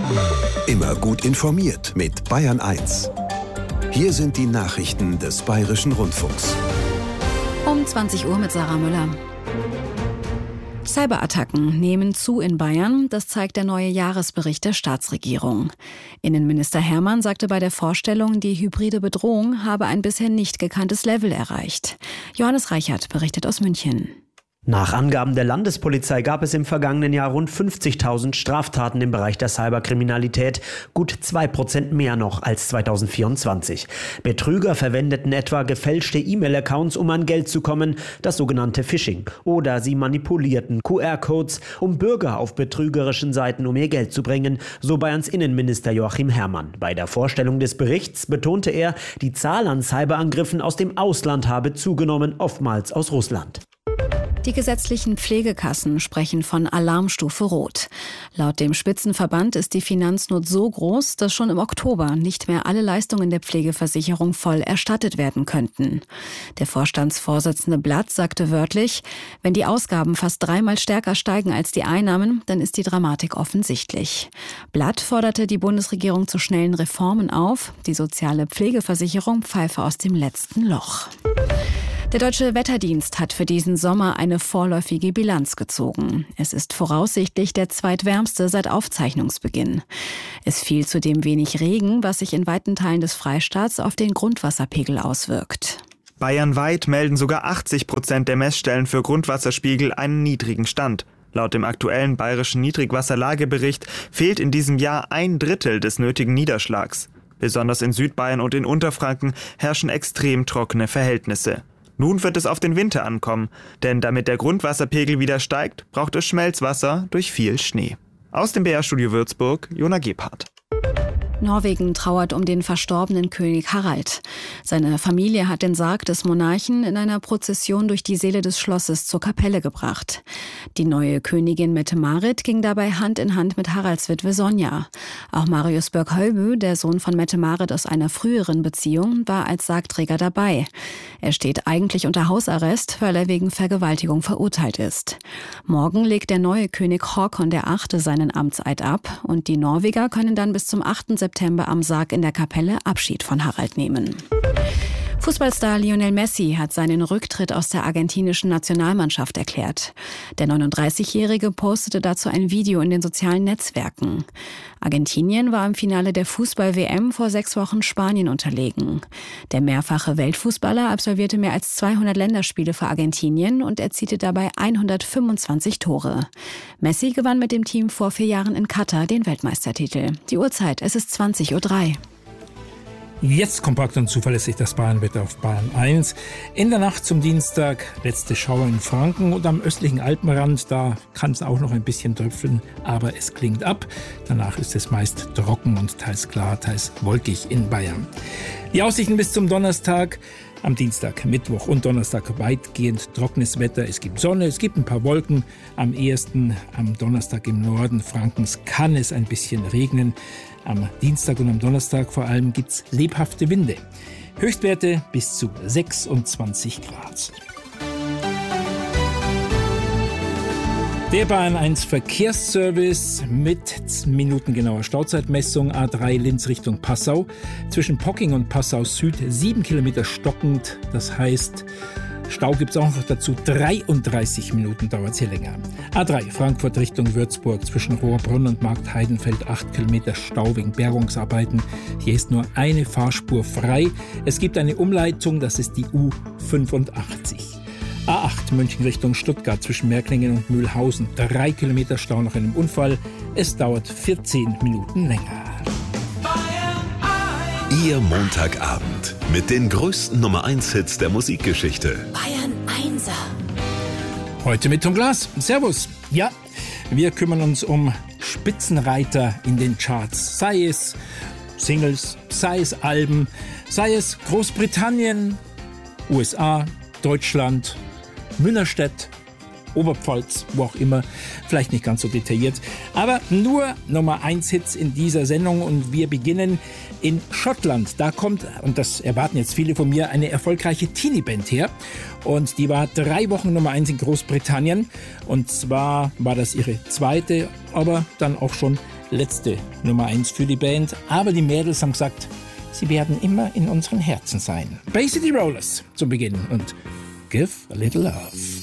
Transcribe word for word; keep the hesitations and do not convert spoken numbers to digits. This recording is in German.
Immer gut informiert mit Bayern eins. Hier sind die Nachrichten des Bayerischen Rundfunks. Um zwanzig Uhr mit Sarah Müller. Cyberattacken nehmen zu in Bayern, das zeigt der neue Jahresbericht der Staatsregierung. Innenminister Hermann sagte bei der Vorstellung, die hybride Bedrohung habe ein bisher nicht gekanntes Level erreicht. Johannes Reichert berichtet aus München. Nach Angaben der Landespolizei gab es im vergangenen Jahr rund fünfzigtausend Straftaten im Bereich der Cyberkriminalität, gut zwei Prozent mehr noch als zweitausendvierundzwanzig. Betrüger verwendeten etwa gefälschte E-Mail-Accounts, um an Geld zu kommen, das sogenannte Phishing. Oder sie manipulierten Q R-Codes, um Bürger auf betrügerischen Seiten um ihr Geld zu bringen, so Bayerns Innenminister Joachim Herrmann. Bei der Vorstellung des Berichts betonte er, die Zahl an Cyberangriffen aus dem Ausland habe zugenommen, oftmals aus Russland. Die gesetzlichen Pflegekassen sprechen von Alarmstufe Rot. Laut dem Spitzenverband ist die Finanznot so groß, dass schon im Oktober nicht mehr alle Leistungen der Pflegeversicherung voll erstattet werden könnten. Der Vorstandsvorsitzende Blatt sagte wörtlich, wenn die Ausgaben fast dreimal stärker steigen als die Einnahmen, dann ist die Dramatik offensichtlich. Blatt forderte die Bundesregierung zu schnellen Reformen auf. Die soziale Pflegeversicherung pfeife aus dem letzten Loch. Der Deutsche Wetterdienst hat für diesen Sommer eine vorläufige Bilanz gezogen. Es ist voraussichtlich der zweitwärmste seit Aufzeichnungsbeginn. Es fiel zudem wenig Regen, was sich in weiten Teilen des Freistaats auf den Grundwasserpegel auswirkt. Bayernweit melden sogar achtzig Prozent der Messstellen für Grundwasserspiegel einen niedrigen Stand. Laut dem aktuellen bayerischen Niedrigwasserlagebericht fehlt in diesem Jahr ein Drittel des nötigen Niederschlags. Besonders in Südbayern und in Unterfranken herrschen extrem trockene Verhältnisse. Nun wird es auf den Winter ankommen, denn damit der Grundwasserpegel wieder steigt, braucht es Schmelzwasser durch viel Schnee. Aus dem B R-Studio Würzburg, Jona Gebhardt. Norwegen trauert um den verstorbenen König Harald. Seine Familie hat den Sarg des Monarchen in einer Prozession durch die Seele des Schlosses zur Kapelle gebracht. Die neue Königin Mette-Marit ging dabei Hand in Hand mit Haralds Witwe Sonja. Auch Marius Börk-Hölbö, der Sohn von Mette-Marit aus einer früheren Beziehung, war als Sargträger dabei. Er steht eigentlich unter Hausarrest, weil er wegen Vergewaltigung verurteilt ist. Morgen legt der neue König Håkon der Achte seinen Amtseid ab und die Norweger können dann bis zum achten September am Sarg in der Kapelle Abschied von Harald nehmen. Fußballstar Lionel Messi hat seinen Rücktritt aus der argentinischen Nationalmannschaft erklärt. Der neununddreißigjährige postete dazu ein Video in den sozialen Netzwerken. Argentinien war im Finale der Fußball-W M vor sechs Wochen Spanien unterlegen. Der mehrfache Weltfußballer absolvierte mehr als zweihundert Länderspiele für Argentinien und erzielte dabei hundertfünfundzwanzig Tore. Messi gewann mit dem Team vor vier Jahren in Katar den Weltmeistertitel. Die Uhrzeit, es ist zwanzig Uhr drei. Jetzt kompakt und zuverlässig das Bayernwetter auf Bayern eins. In der Nacht zum Dienstag letzte Schauer in Franken und am östlichen Alpenrand. Da kann es auch noch ein bisschen tröpfeln, aber es klingt ab. Danach ist es meist trocken und teils klar, teils wolkig in Bayern. Die Aussichten bis zum Donnerstag. Am Dienstag, Mittwoch und Donnerstag weitgehend trockenes Wetter. Es gibt Sonne, es gibt ein paar Wolken. Am ehesten am Donnerstag im Norden Frankens kann es ein bisschen regnen. Am Dienstag und am Donnerstag vor allem gibt es lebhafte Winde. Höchstwerte bis zu sechsundzwanzig Grad. Der Bayern eins Verkehrsservice mit minutengenauer Stauzeitmessung. A drei Linz Richtung Passau. Zwischen Pocking und Passau Süd sieben Kilometer stockend. Das heißt, Stau gibt es auch noch dazu. dreiunddreißig Minuten dauert es hier länger. A drei Frankfurt Richtung Würzburg. Zwischen Rohrbrunn und Markt Heidenfeld acht Kilometer Stau wegen Bergungsarbeiten. Hier ist nur eine Fahrspur frei. Es gibt eine Umleitung, das ist die U fünfundachtzig. A acht München Richtung Stuttgart zwischen Märklingen und Mühlhausen. Drei Kilometer Stau nach einem Unfall. Es dauert vierzehn Minuten länger. Ihr Montagabend mit den größten Nummer eins Hits der Musikgeschichte. Bayern Einser. Heute mit Tom Glas. Servus. Ja, wir kümmern uns um Spitzenreiter in den Charts. Sei es Singles, sei es Alben, sei es Großbritannien, U S A, Deutschland, Münnerstedt, Oberpfalz, wo auch immer, vielleicht nicht ganz so detailliert, aber nur Nummer eins Hits in dieser Sendung und wir beginnen in Schottland. Da kommt, und das erwarten jetzt viele von mir, eine erfolgreiche Teenie-Band her und die war drei Wochen Nummer eins in Großbritannien und zwar war das ihre zweite, aber dann auch schon letzte Nummer eins für die Band. Aber die Mädels haben gesagt, sie werden immer in unseren Herzen sein. Bay City Rollers zum Beginn und Give a Little Love.